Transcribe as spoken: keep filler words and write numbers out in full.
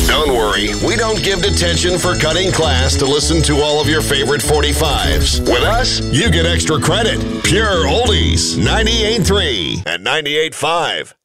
Don't worry, we don't give detention for cutting class to listen to all of your favorite forty-fives. With us, you get extra credit. Pure Oldies, ninety-eight point three and ninety-eight point five.